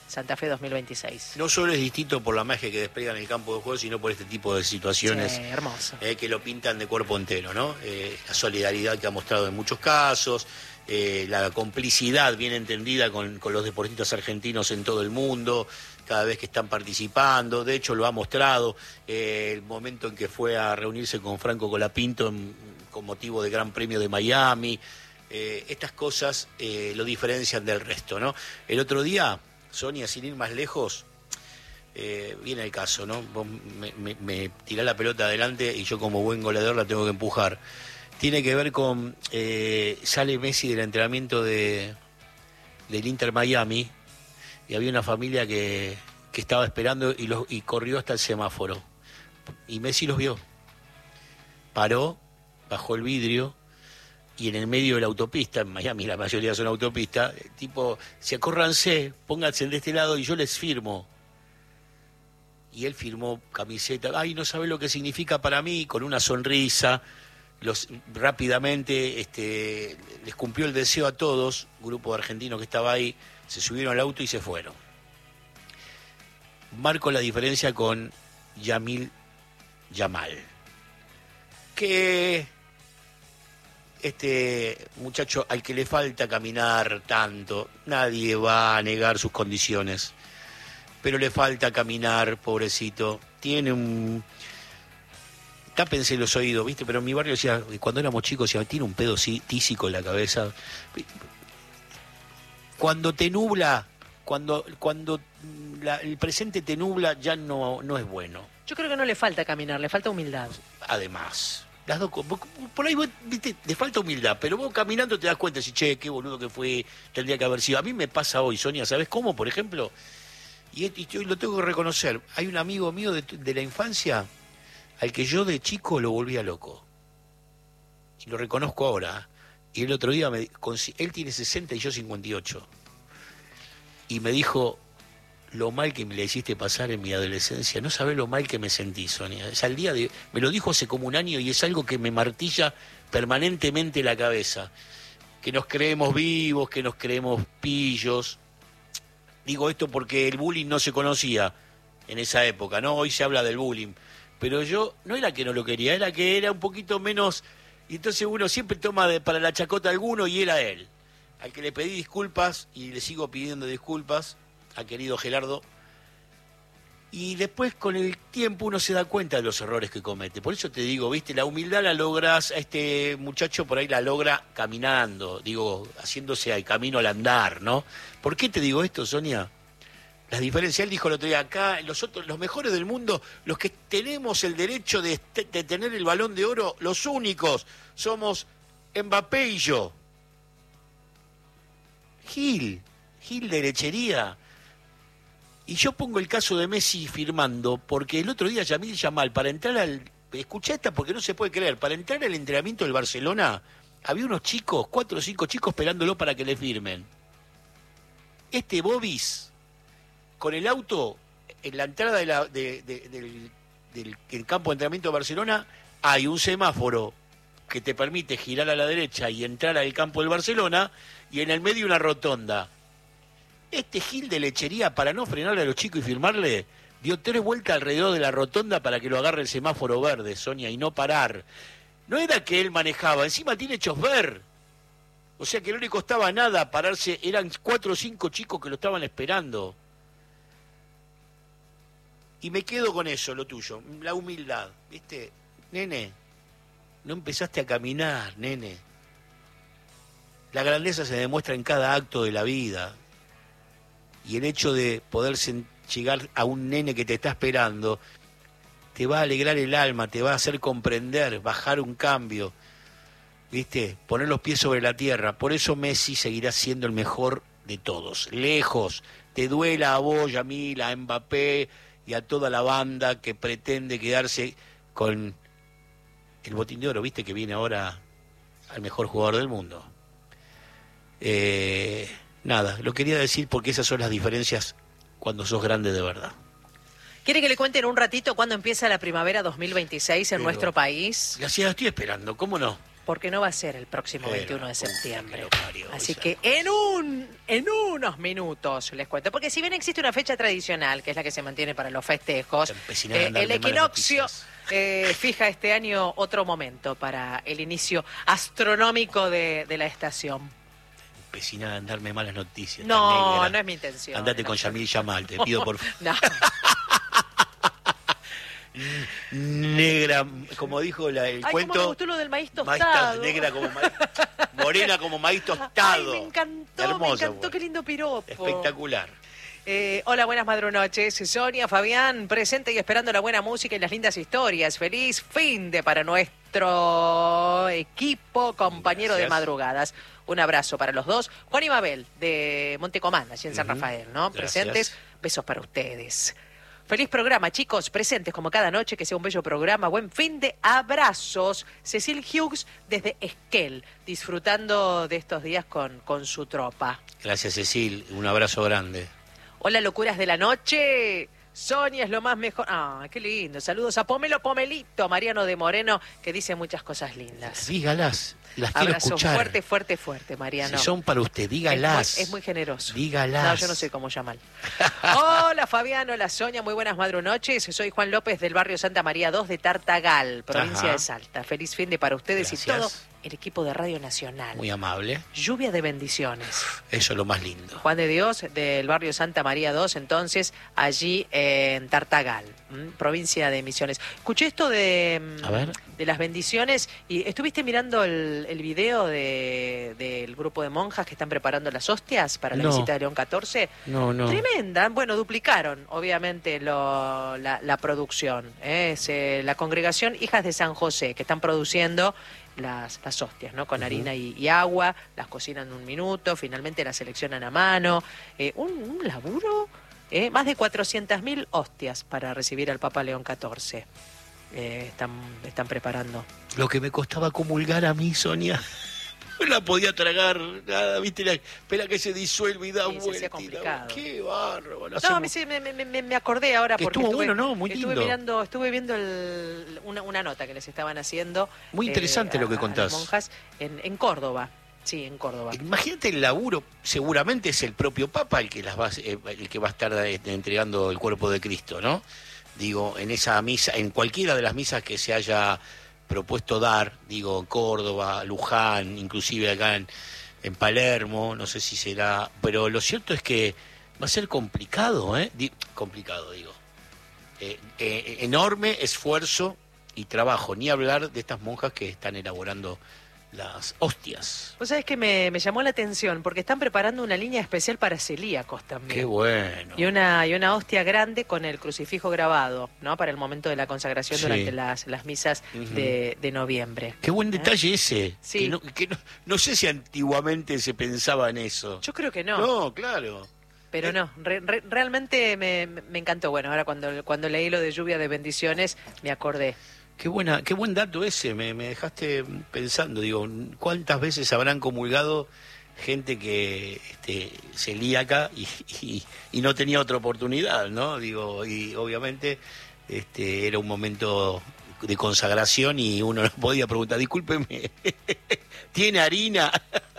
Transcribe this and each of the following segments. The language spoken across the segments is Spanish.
Santa Fe 2026. No solo es distinto por la magia que despliega en el campo de juego, sino por este tipo de situaciones hermoso. Que lo pintan de cuerpo entero, ¿no? La solidaridad que ha mostrado en muchos casos, la complicidad bien entendida con los deportistas argentinos en todo el mundo, cada vez que están participando. De hecho, lo ha mostrado el momento en que fue a reunirse con Franco Colapinto con motivo del Gran Premio de Miami. Estas cosas lo diferencian del resto, ¿no? El otro día, Sonia, sin ir más lejos, viene el caso, ¿no? Vos me tirás la pelota adelante y yo como buen goleador la tengo que empujar. Tiene que ver con, sale Messi del entrenamiento del Inter Miami y había una familia que estaba esperando y corrió hasta el semáforo. Y Messi los vio. Paró, bajó el vidrio y en el medio de la autopista, en Miami la mayoría son autopistas, tipo, se acórranse, pónganse de este lado y yo les firmo. Y él firmó camiseta, ay, no sabe lo que significa para mí, con una sonrisa. Rápidamente les cumplió el deseo a todos, grupo de argentinos que estaba ahí, se subieron al auto y se fueron. Marco la diferencia con Yamil Yamal, que este muchacho al que le falta caminar tanto, nadie va a negar sus condiciones, pero le falta caminar, pobrecito, tiene un... Tápense los oídos, ¿viste? Pero en mi barrio decía, cuando éramos chicos, decía, tiene un pedo tísico en la cabeza. Cuando te nubla, cuando el presente te nubla, ya no es bueno. Yo creo que no le falta caminar, le falta humildad. Además, las dos cosas. Por ahí, ¿viste? Le falta humildad, pero vos caminando te das cuenta, si che, qué boludo que fue, tendría que haber sido. A mí me pasa hoy, Sonia, ¿sabes cómo? Por ejemplo, y yo lo tengo que reconocer, hay un amigo mío de la infancia al que yo de chico lo volvía loco. Y lo reconozco ahora. Y el otro día, él tiene 60 y yo 58. Y me dijo, lo mal que me le hiciste pasar en mi adolescencia. No sabés lo mal que me sentí, Sonia. Es al día de... Me lo dijo hace como un año y es algo que me martilla permanentemente la cabeza. Que nos creemos vivos, que nos creemos pillos. Digo esto porque el bullying no se conocía en esa época, ¿no? Hoy se habla del bullying. Pero yo, no era que no lo quería, era que era un poquito menos... Y entonces uno siempre toma para la chacota a alguno y era él. Al que le pedí disculpas y le sigo pidiendo disculpas, al querido Gerardo. Y después con el tiempo uno se da cuenta de los errores que comete. Por eso te digo, viste, la humildad la logras, a este muchacho por ahí la logra caminando, digo, haciéndose al camino al andar, ¿no? ¿Por qué te digo esto, Sonia? Las diferencias, él dijo el otro día, acá los mejores del mundo, los que tenemos el derecho de tener el Balón de Oro, los únicos, somos Mbappé y yo. Gil de lechería. Y yo pongo el caso de Messi firmando, porque el otro día Yamil Yamal, para entrar escuchá esta porque no se puede creer, para entrar al entrenamiento del Barcelona, había unos chicos, 4 o 5 chicos esperándolo para que le firmen. Este Bobis, con el auto, en la entrada del campo de entrenamiento de Barcelona, hay un semáforo que te permite girar a la derecha y entrar al campo del Barcelona, y en el medio una rotonda. Este Gil de lechería, para no frenarle a los chicos y firmarle, dio 3 vueltas alrededor de la rotonda para que lo agarre el semáforo verde, Sonia, y no parar. No era que él manejaba, encima tiene chofer. O sea que no le costaba nada pararse, eran 4 o 5 chicos que lo estaban esperando. Y me quedo con eso, lo tuyo, la humildad, ¿viste? Nene, no empezaste a caminar, nene. La grandeza se demuestra en cada acto de la vida. Y el hecho de poder llegar a un nene que te está esperando, te va a alegrar el alma, te va a hacer comprender, bajar un cambio, ¿viste? Poner los pies sobre la tierra. Por eso Messi seguirá siendo el mejor de todos, lejos. Te duela a vos, Yamil, a Mbappé y a toda la banda que pretende quedarse con el botín de oro, ¿viste? Que viene ahora al mejor jugador del mundo. Nada, lo quería decir porque esas son las diferencias cuando sos grande de verdad. ¿Quiere que le cuente en un ratito cuándo empieza la primavera 2026 en nuestro país? La estoy esperando, ¿cómo no? porque no va a ser el próximo Pero, 21 de puta septiembre. que lo parió, Así esa. que en unos minutos les cuento. Porque si bien existe una fecha tradicional, que es la que se mantiene para los festejos, Empecinada en darme el malas equinoccio noticias. fija este año otro momento para el inicio astronómico de la estación. Empecinada en darme malas noticias. No, negra. no es mi intención. Andate con Yamil Yamal, te pido por favor. No. Negra, como dijo el Ay, cuento. cómo me gustó lo del maíz maíz tostado. negra como maíz, morena como maíz Ay, tostado. me encantó, Hermoso, fue. qué lindo piropo. Espectacular. Hola, buenas madrunoches. Sonia, Fabián, presente y esperando la buena música y las lindas historias. Feliz fin de para nuestro equipo, compañero de Gracias. madrugadas. Un abrazo para los dos. Juan y Mabel, de Montecomán, allí en San Rafael, ¿no? Gracias. Presentes. Besos para ustedes. Feliz programa, chicos, presentes como cada noche, que sea un bello programa. Buen fin de abrazos. Cecil Hughes desde Esquel, disfrutando de estos días con su tropa. Gracias, Cecil. Un abrazo grande. Hola, locuras de la noche. Sonia es lo más mejor. Ah, qué lindo. Saludos a Pomelito, Mariano de Moreno, que dice muchas cosas lindas. Dígalas. Las quiero Abrazo escuchar. fuerte, Mariano. Si son para usted, dígalas. Es muy generoso. Dígalas. No, yo no sé cómo llamar. Hola, Fabián, hola, Sonia, muy buenas madrunoches. Soy Juan López del barrio Santa María 2 de Tartagal, provincia Ajá. de Salta. Feliz fin de para ustedes Gracias. y todo el equipo de Radio Nacional. Muy amable. Lluvia de bendiciones. Eso es lo más lindo. Juan de Dios, del barrio Santa María 2, entonces, allí en Tartagal, provincia de Misiones. Escuché esto A ver. de las bendiciones y estuviste mirando el video del grupo de monjas que están preparando las hostias para la No. visita de León XIV. No. Tremenda, bueno, duplicaron obviamente la producción. Es la congregación Hijas de San José, que están produciendo las hostias, ¿no? Con harina y agua, las cocinan en un minuto, finalmente las seleccionan a mano. Un laburo, más de 400.000 hostias para recibir al Papa León XIV. Están preparando. Lo que me costaba comulgar a mí, Sonia. No la podía tragar, nada, viste, espera que se disuelve y da Sí, se hacía vuelta. y da complicado. vuelta. Qué bárbaro. lo No, hacemos- sí, me acordé ahora Que porque estuvo bueno, ¿no? Muy lindo. estuve viendo una nota que les estaban haciendo. Muy interesante lo que a las contás. monjas en Córdoba. Sí, en Córdoba. Imagínate el laburo, seguramente es el propio Papa el que el que va a estar entregando el cuerpo de Cristo, ¿no? Digo, en esa misa, en cualquiera de las misas que se haya propuesto dar, digo, en Córdoba, Luján, inclusive acá en Palermo, no sé si será, pero lo cierto es que va a ser complicado, ¿eh? Complicado, digo. Enorme esfuerzo y trabajo, ni hablar de estas monjas que están elaborando las hostias. Vos sabés que me llamó la atención porque están preparando una línea especial para celíacos también. Qué bueno. Y una hostia grande con el crucifijo grabado, ¿no? Para el momento de la consagración Sí. durante las misas Ujú. de noviembre. Qué buen detalle ese. Sí. No sé si antiguamente se pensaba en eso. Yo creo que no. No, claro. Pero no, realmente me encantó. Bueno, ahora cuando leí lo de lluvia de bendiciones, me acordé. Qué buen dato ese, me dejaste pensando, digo, ¿cuántas veces habrán comulgado gente que celíaca y no tenía otra oportunidad, ¿no? Digo, y obviamente era un momento de consagración y uno no podía preguntar, discúlpeme, ¿tiene harina?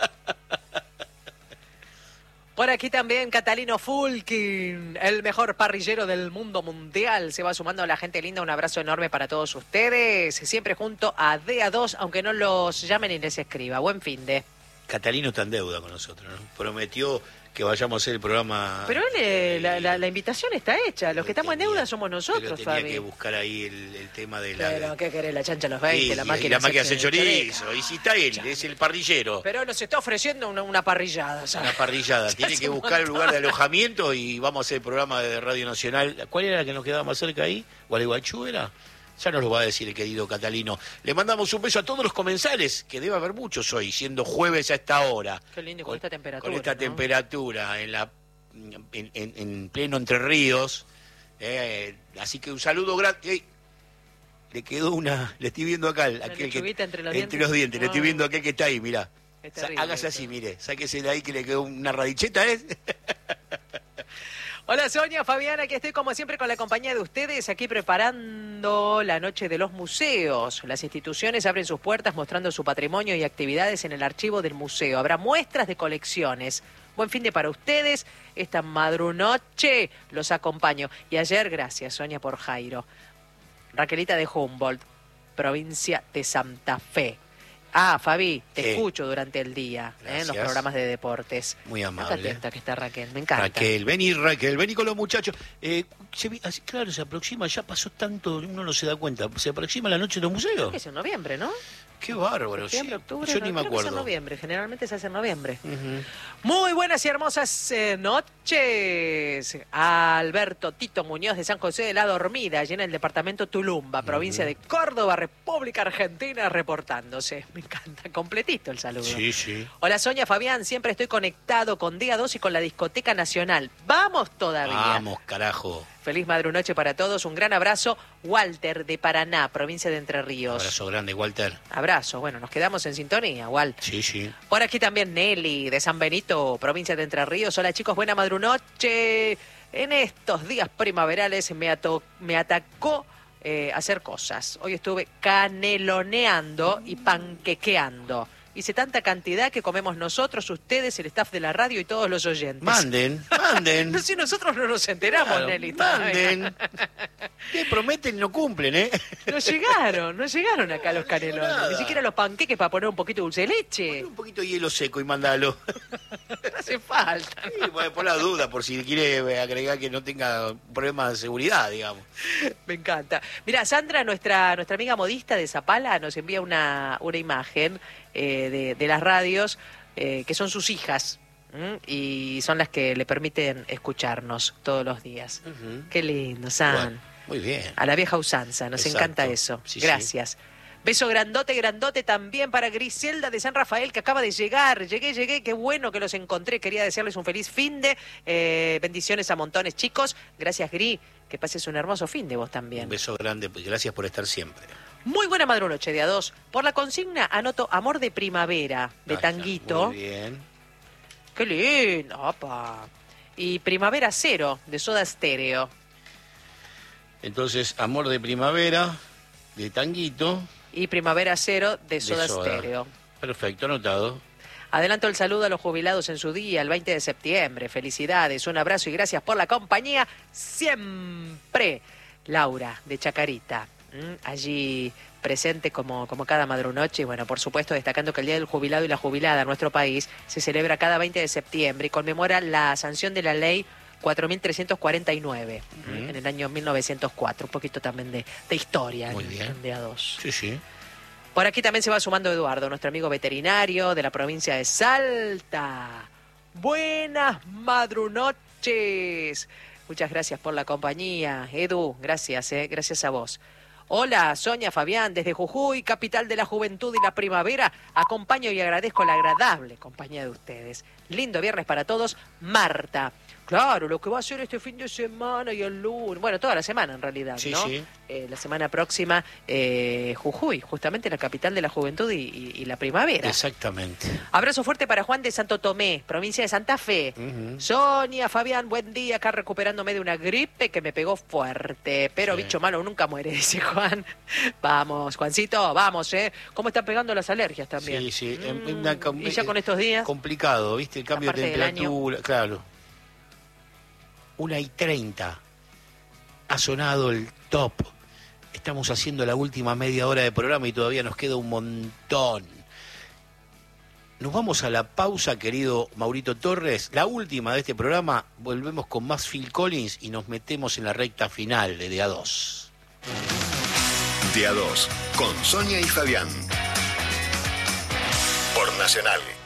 Por aquí también Catalino Fulkin, el mejor parrillero del mundo mundial. Se va sumando a la gente linda. Un abrazo enorme para todos ustedes. Siempre junto a DA2, aunque no los llamen y les escriba. Buen fin de. Catalino está en deuda con nosotros, ¿no? Prometió que vayamos a hacer el programa. Pero él, la invitación está hecha. Los que estamos en deuda somos Pero nosotros, tenía Fabi. que buscar ahí el tema de la... Pero, ¿qué querés? La chancha a los 20, Sí, la y máquina. hace chorizo. Y si está él, es el parrillero. Pero nos está ofreciendo una parrillada, ¿sabes? Una parrillada. Ya Tiene hace que un buscar el montón. lugar de alojamiento y vamos a hacer el programa de Radio Nacional. ¿Cuál era la que nos quedaba más cerca ahí? ¿Gualeguaychú era? Ya nos lo va a decir el querido Catalino. Le mandamos un beso a todos los comensales, que debe haber muchos hoy, siendo jueves a esta hora. Qué lindo con esta temperatura. Con esta ¿no? temperatura en pleno Entre Ríos. Así que un saludo grande. Le quedó le estoy viendo acá, aquel lechuguita entre los le dientes. estoy viendo aquel que está ahí, mirá. Es terrible Hágase eso. así, mire, sáquese de ahí que le quedó una radicheta, ¿eh? Hola Sonia, Fabián, aquí estoy como siempre con la compañía de ustedes, aquí preparando la noche de los museos. Las instituciones abren sus puertas mostrando su patrimonio y actividades en el archivo del museo. Habrá muestras de colecciones. Buen fin de para ustedes. Esta madrunoche los acompaño. Y ayer, gracias Sonia por Jairo. Raquelita de Humboldt, provincia de Santa Fe. Ah, Fabi, te escucho durante el día en los programas de deportes. Muy amable. Está atenta que está Raquel, me encanta. Raquel, vení con los muchachos. Claro, se aproxima, ya pasó tanto, uno no se da cuenta. Se aproxima la noche de los museos. Es en noviembre, ¿no? Qué bárbaro. Septiembre, octubre, yo ni me acuerdo. Es en noviembre, generalmente se hace en noviembre. Muy buenas y hermosas noches. Alberto Tito Muñoz de San José de la Dormida, allí en el departamento Tulumba, provincia de Córdoba, República Argentina, reportándose. Me encanta, completito el saludo. Sí, sí. Hola Sonia, Fabián, siempre estoy conectado con Día 2 y con la Discoteca Nacional. ¡Vamos todavía! Vamos, carajo. Feliz madrunoche para todos, un gran abrazo. Walter de Paraná, provincia de Entre Ríos. Abrazo grande, Walter. Abrazo, bueno, nos quedamos en sintonía, Wal. Sí, sí. Por aquí también Nelly, de San Benito, provincia de Entre Ríos. Hola chicos, buena madrunoche. En estos días primaverales me atacó hacer cosas. Hoy estuve caneloneando y panquequeando. Hice tanta cantidad que comemos nosotros, ustedes, el staff de la radio y todos los oyentes. Manden. No, si nosotros no nos enteramos, claro, Nelly. Manden. Que prometen y no cumplen, ¿eh? No llegaron acá los canelones. Ni siquiera los panqueques para poner un poquito de dulce de leche. Poné un poquito de hielo seco y mandalo. No hace falta. Sí, por la duda, por si quiere agregar que no tenga problemas de seguridad, digamos. Me encanta. Mira, Sandra, nuestra amiga modista de Zapala, nos envía una imagen de las radios que son sus hijas y son las que le permiten escucharnos todos los días. Qué lindo, San. Bueno, muy bien. A la vieja usanza, nos encanta eso. Sí, gracias. Sí. Beso grandote también para Griselda de San Rafael, que acaba de llegar. Llegué, qué bueno que los encontré. Quería desearles un feliz fin de bendiciones a montones, chicos. Gracias, Gri. Que pases un hermoso fin de vos también. Un beso grande, gracias por estar siempre. Muy buena madrunoche, Día 2. Por la consigna anoto Amor de Primavera, de Tanguito. Muy bien. Qué lindo, opa. Y Primavera Cero, de Soda Stereo. Entonces, Amor de Primavera, de Tanguito. Y Primavera Cero, de Soda Stereo. Perfecto, anotado. Adelanto el saludo a los jubilados en su día, el 20 de septiembre. Felicidades, un abrazo y gracias por la compañía siempre. Laura, de Chacarita. Allí presente como cada madrunoche y bueno, por supuesto destacando que el Día del Jubilado y la Jubilada en nuestro país se celebra cada 20 de septiembre y conmemora la sanción de la ley 4.349 en el año 1904, un poquito también de historia. Muy bien. En Día 2. Sí, sí. Por aquí también se va sumando Eduardo, nuestro amigo veterinario de la provincia de Salta. Buenas madrunoches. Muchas gracias por la compañía, Edu, gracias a vos. Hola, Sonia, Fabián, desde Jujuy, capital de la juventud y la primavera. Acompaño y agradezco la agradable compañía de ustedes. Lindo viernes para todos. Marta. Claro, lo que va a hacer este fin de semana y el lunes. Bueno, toda la semana en realidad, sí, ¿no? Sí. La semana próxima, Jujuy, justamente la capital de la juventud y la primavera. Exactamente. Abrazo fuerte para Juan de Santo Tomé, provincia de Santa Fe. Sonia, Fabián, buen día. Acá recuperándome de una gripe que me pegó fuerte. Pero bicho malo nunca muere, dice Juan. Vamos, Juancito, vamos, ¿eh? ¿Cómo están pegando las alergias también? Sí, sí. Y ya con estos días. Complicado, ¿viste? El cambio de temperatura. Claro. 1:30. Ha sonado el top. Estamos haciendo la última media hora de programa y todavía nos queda un montón. Nos vamos a la pausa, querido Maurito Torres. La última de este programa. Volvemos con más Phil Collins y nos metemos en la recta final de Día 2. Día 2, con Sonia y Fabián. Por Nacional.